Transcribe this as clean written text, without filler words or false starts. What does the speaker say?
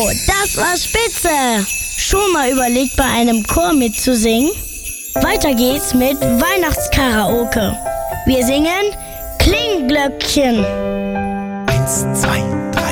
das war spitze! Schon mal überlegt, bei einem Chor mitzusingen? Weiter geht's mit Weihnachtskaraoke. Wir singen Klingglöckchen. 1, 2, 3.